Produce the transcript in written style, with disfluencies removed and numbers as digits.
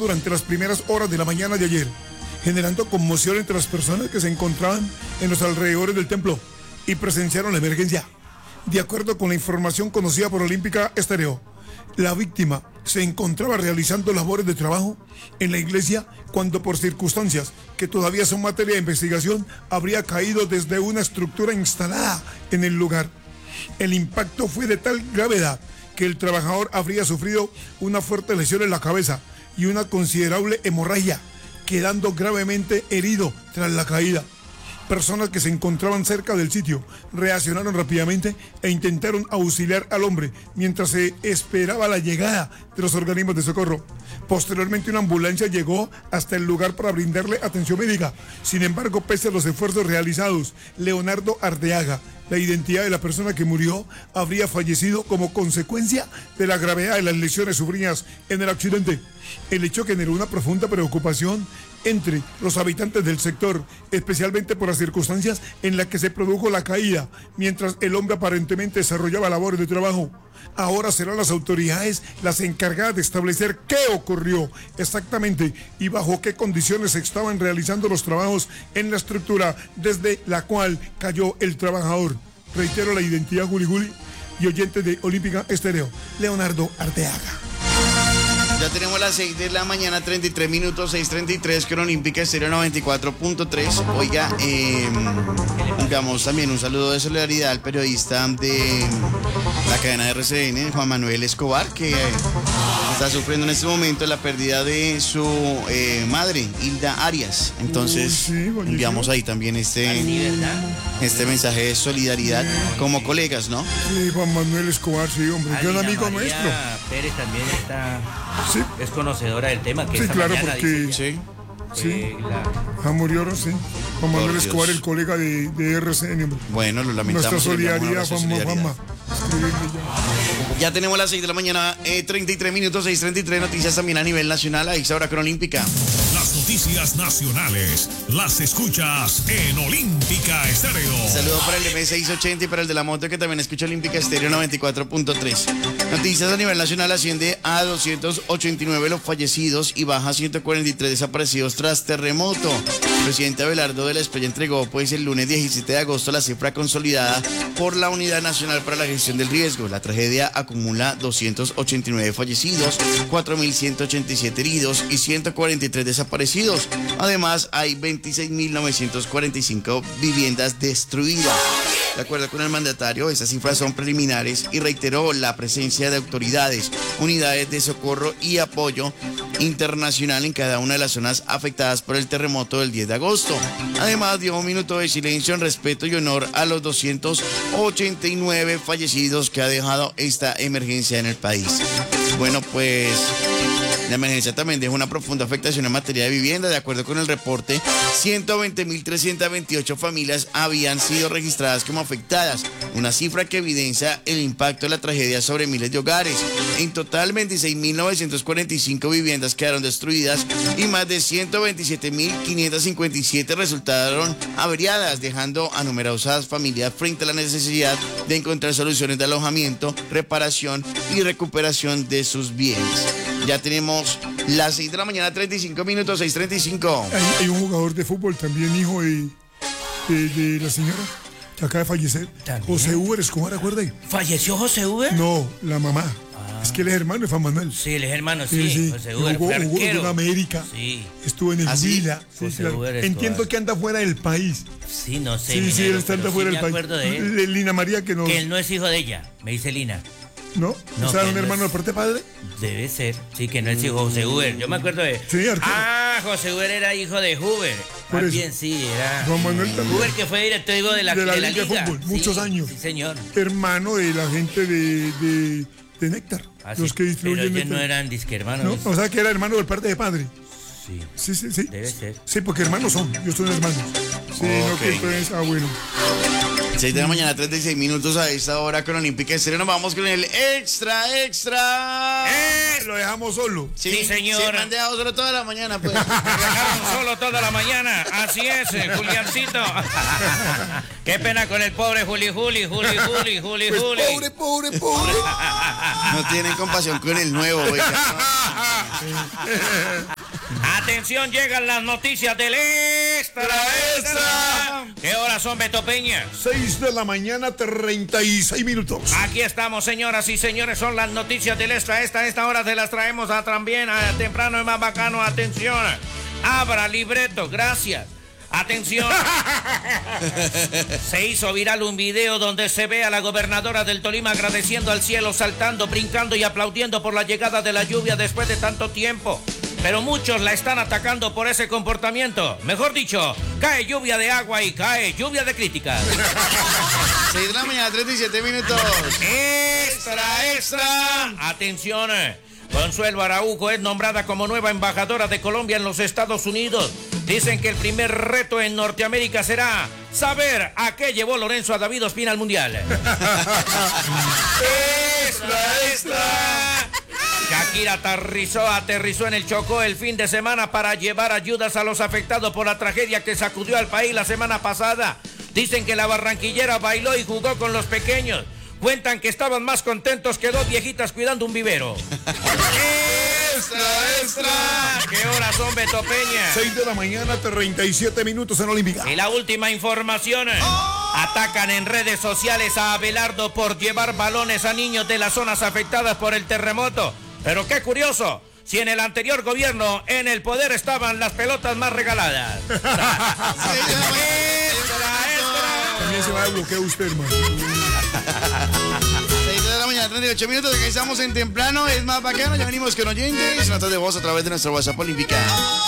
durante las primeras horas de la mañana de ayer, generando conmoción entre las personas que se encontraban en los alrededores del templo y presenciaron la emergencia. De acuerdo con la información conocida por Olímpica Estéreo, la víctima se encontraba realizando labores de trabajo en la iglesia cuando, por circunstancias que todavía son materia de investigación, habría caído desde una estructura instalada en el lugar. El impacto fue de tal gravedad que el trabajador habría sufrido una fuerte lesión en la cabeza y una considerable hemorragia, quedando gravemente herido tras la caída. Personas que se encontraban cerca del sitio reaccionaron rápidamente e intentaron auxiliar al hombre mientras se esperaba la llegada de los organismos de socorro. Posteriormente, una ambulancia llegó hasta el lugar para brindarle atención médica. Sin embargo, pese a los esfuerzos realizados, Leonardo Arteaga, la identidad de la persona que murió, habría fallecido como consecuencia de la gravedad de las lesiones sufridas en el accidente. El hecho generó una profunda preocupación entre los habitantes del sector, especialmente por las circunstancias en las que se produjo la caída, mientras el hombre aparentemente desarrollaba labores de trabajo. Ahora serán las autoridades las encargadas de establecer qué ocurrió exactamente y bajo qué condiciones se estaban realizando los trabajos en la estructura desde la cual cayó el trabajador. Reitero la identidad Juli y oyente de Olímpica Estéreo, Leonardo Arteaga. Ya tenemos las 6 de la mañana, 33 minutos, 6:33 con Olímpica Estéreo 94.3. Oiga, digamos también un saludo de solidaridad al periodista de la cadena de RCN, Juan Manuel Escobar, que está sufriendo en este momento la pérdida de su madre, Hilda Arias. Entonces, sí, enviamos ahí también este mensaje de solidaridad como colegas, ¿no? Sí, Juan Manuel Escobar, sí, hombre, que es un amigo María nuestro. Pérez también está, Sí. es conocedora del tema, que Sí, esta claro, mañana porque dice Sí. sí. Murió, sí. Juan Manuel Por Escobar, Dios. el colega de RCN, hombre. Bueno, lo lamentamos. Nuestra y le enviamos un solidaridad, abrazo de solidaridad. Juanma. Ya tenemos las 6 de la mañana, 33 minutos, 6:33, noticias también a nivel nacional, a esta hora con Olímpica. Las noticias nacionales las escuchas en Olímpica Estéreo. Saludo para el de M680 y para el de la moto que también escucha Olímpica Estéreo 94.3. Noticias a nivel nacional, asciende a 289 los fallecidos y baja 143 desaparecidos tras terremoto. El presidente Abelardo de la Espriella entregó pues el lunes 17 de agosto la cifra consolidada por la Unidad Nacional para la Gestión del Riesgo. La tragedia acumula 289 fallecidos, 4.187 heridos y 143 desaparecidos. Además, hay 26.945 viviendas destruidas. De acuerdo con el mandatario, estas cifras son preliminares y reiteró la presencia de autoridades, unidades de socorro y apoyo internacional en cada una de las zonas afectadas por el terremoto del 10 de agosto. Además, dio un minuto de silencio en respeto y honor a los 289 fallecidos que ha dejado esta emergencia en el país. Bueno, pues la emergencia también dejó una profunda afectación en materia de vivienda. De acuerdo con el reporte, 120.328 familias habían sido registradas como afectadas, una cifra que evidencia el impacto de la tragedia sobre miles de hogares. En total, 26.945 viviendas quedaron destruidas y más de 127.557 resultaron averiadas, dejando a numerosas familias frente a la necesidad de encontrar soluciones de alojamiento, reparación y recuperación de sus bienes. Ya tenemos las 6 de la mañana, 35 minutos, 6:35. Hay un jugador de fútbol también, hijo de la señora que acaba de fallecer. ¿También? José Uber Escobar, ¿acuerda? ¿Falleció José Uber? No, la mamá. Es que él es hermano de Juan Manuel. Sí, él es hermano, sí. José Uber, Jugó fue arquero. en América. Sí. Estuvo en el ¿Ah, sí? Vila. Sí, José claro. Uber Escobar. Entiendo que anda fuera del país. Sí, no sé. Sí, minero, él está pero fuera sí del país. me acuerdo de él. Lina María que nos... Que él no es hijo de ella, me dice Lina. ¿No? No, ¿O sea, que un no hermano es- de parte de padre? Debe ser. Sí, que no es hijo de José Uber. Yo me acuerdo de... Sí, arquero. Ah, José Uber era hijo de Huber. Por Más eso. bien, sí, era... Juan Manuel también. Huber, que fue director de la Liga de Liga. Fútbol, muchos Sí, años. Sí, señor. Hermano de la gente de Néctar. Ah, Los sí, que distribuyen pero ellos Néctar. no eran disque hermanos. ¿No? O sea, que era hermano del parte de padre. Sí. Sí. Debe ser. Sí, porque hermanos son. Ellos son hermanos. Sí, no Ok. que entonces... bueno. 6 de la mañana, 36 minutos a esta hora con Olímpica Estéreo. Nos vamos con el extra. Lo dejamos solo. Sí, señor. Se me han dejado solo toda la mañana, pues. Dejaron solo toda la mañana. Así es, Juliancito. Qué pena con el pobre Juli. Pues pobre. No tienen compasión con el nuevo, oiga. Atención, llegan las noticias del Extra. ¿Qué horas son, Beto Peña? 6 de la mañana, 36 minutos. Aquí estamos, señoras y señores, son las noticias del Extra. Esta hora se las traemos también temprano y más bacano. Atención, abra libreto, gracias. Atención. Se hizo viral un video donde se ve a la gobernadora del Tolima agradeciendo al cielo, saltando, brincando y aplaudiendo por la llegada de la lluvia después de tanto tiempo. Pero muchos la están atacando por ese comportamiento. Mejor dicho, cae lluvia de agua y cae lluvia de críticas. 6 de la mañana, 37 minutos. Extra. Atención. Consuelo Araujo es nombrada como nueva embajadora de Colombia en los Estados Unidos. Dicen que el primer reto en Norteamérica será saber a qué llevó Lorenzo a David Ospina al Mundial. Extra. Shakira aterrizó en el Chocó el fin de semana para llevar ayudas a los afectados por la tragedia que sacudió al país la semana pasada. Dicen que la barranquillera bailó y jugó con los pequeños. Cuentan que estaban más contentos que dos viejitas cuidando un vivero. Extra. ¿Qué horas son, Beto Peña? 6 de la mañana, 37 minutos en Olímpica. Y la última información. Atacan en redes sociales a Abelardo por llevar balones a niños de las zonas afectadas por el terremoto. Pero qué curioso, si en el anterior gobierno en el poder estaban las pelotas más regaladas. También se va a bloquear usted, hermano. 6 de la mañana, 38 minutos, de que estamos en temprano, es más bacano, ya venimos con oyentes, notas de voz a través de nuestra WhatsApp Olímpica.